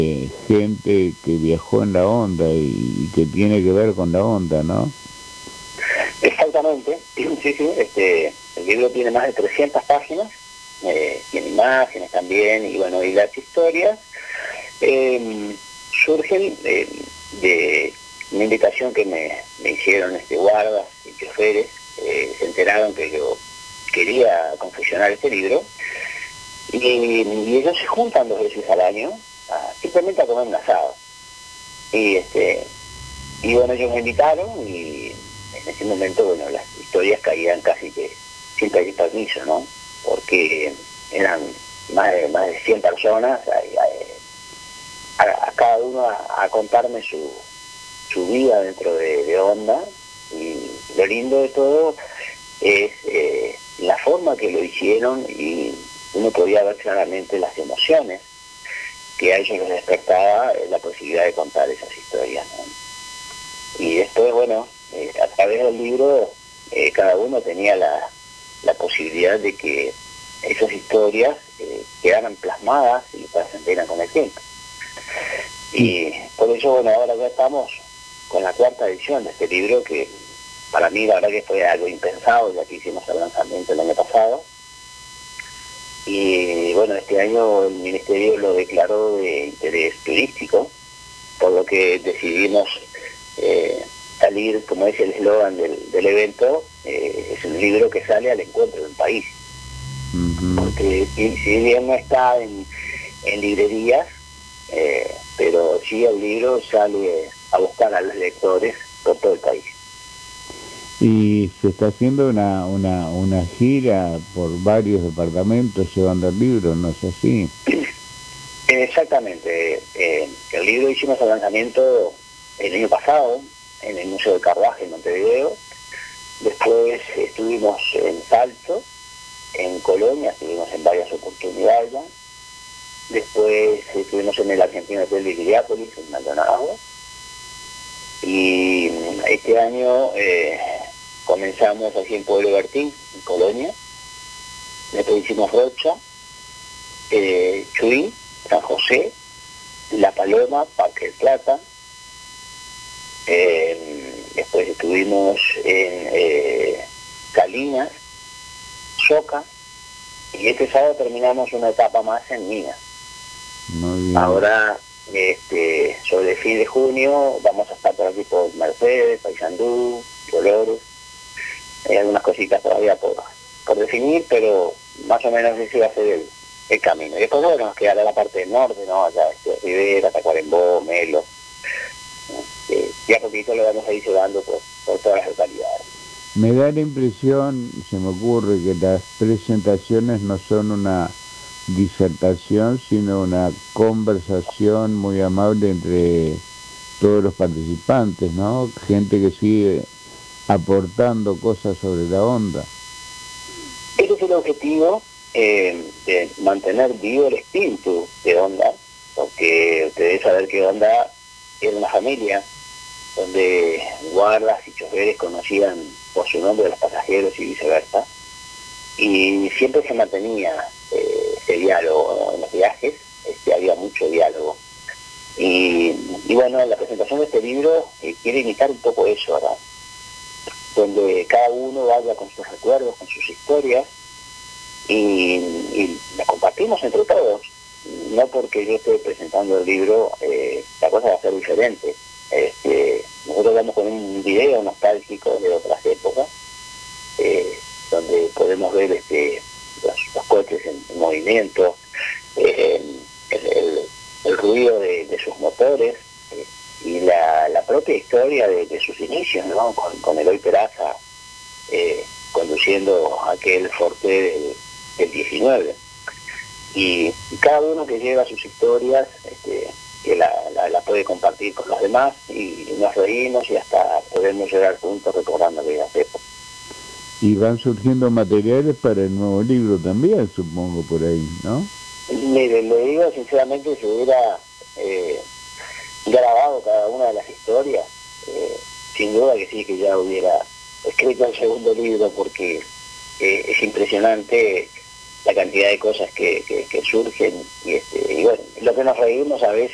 gente que viajó en la onda y que tiene que ver con la onda, ¿no? Exactamente, sí, el libro tiene más de 300 páginas, tiene imágenes también, y bueno, y las historias surgen de una invitación que me hicieron guardas y choferes, se enteraron que yo quería confeccionar este libro, y ellos se juntan 2 veces al año, simplemente a comer un asado. Y bueno, ellos me invitaron y en ese momento, bueno, las historias caían casi que sin pedir permiso, ¿no? Porque eran más de 100 personas, a cada uno a contarme su vida dentro de Onda, y lo lindo de todo es la forma que lo hicieron, y uno podía ver claramente las emociones que a ellos les despertaba la posibilidad de contar esas historias, ¿no? Y después, bueno, a través del libro cada uno tenía la posibilidad de que esas historias quedaran plasmadas y trascendieran con el tiempo. Y por eso, bueno, ahora ya estamos con la 4ª edición de este libro, que para mí la verdad que fue algo impensado, ya que hicimos el lanzamiento el año pasado. Y bueno, este año el Ministerio lo declaró de interés turístico, por lo que decidimos salir, como es el eslogan del evento, es un libro que sale al encuentro del país. Porque si bien no está en librerías, pero sí el libro sale a buscar a los lectores por todo el país. Y se está haciendo una gira por varios departamentos llevando el libro, ¿no es así? Exactamente. El libro hicimos el lanzamiento el año pasado en el Museo de Carruaje en Montevideo. Después estuvimos en Salto, en Colonia, estuvimos en varias oportunidades ya. Después estuvimos en el Argentino Hotel de Iriápolis, en Maldonado. Y este año comenzamos aquí en Pueblo Bertín, en Colonia. Después hicimos Rocha, Chuy, San José, La Paloma, Parque del Plata. Después estuvimos en Salinas, Soca, y este sábado terminamos una etapa más en Minas. Ahora, sobre el fin de junio, vamos a estar por aquí por Mercedes, Paysandú, Dolores. Hay algunas cositas todavía por definir, pero más o menos ese va a ser el camino. Y después, bueno, nos quedará la parte del norte, ¿no? Allá, Rivera, Tacuarembó, Melo. Ya poquito lo vamos a ir llevando por todas las localidades. Me da la impresión, se me ocurre, que las presentaciones no son una disertación, sino una conversación muy amable entre todos los participantes, ¿no? Gente que sigue aportando cosas sobre la onda. Ese es el objetivo, de mantener vivo el espíritu de Onda, porque ustedes saben que Onda era una familia donde guardas y choferes conocían por su nombre a los pasajeros y viceversa, y siempre se mantenía ese diálogo, ¿no? En los viajes había mucho diálogo, y bueno, la presentación de este libro quiere imitar un poco eso, ¿verdad? Donde cada uno vaya con sus recuerdos, con sus historias, y las compartimos entre todos. No porque yo esté presentando el libro, la cosa va a ser diferente. Nosotros vamos con un video nostálgico de otras épocas, donde podemos ver los coches en movimiento, el ruido de sus motores, y la propia historia de sus inicios, ¿no? Con Eloy Peraza conduciendo aquel Forte del 19. Y cada uno que lleva sus historias, que la puede compartir con los demás, y nos reímos y hasta podemos llegar juntos recordando aquellas épocas. Y van surgiendo materiales para el nuevo libro también, supongo, por ahí, ¿no? Mire, le digo sinceramente, si hubiera grabado cada una de las historias, sin duda que sí, que ya hubiera escrito el segundo libro, porque es impresionante la cantidad de cosas que surgen, y bueno, lo que nos reímos a veces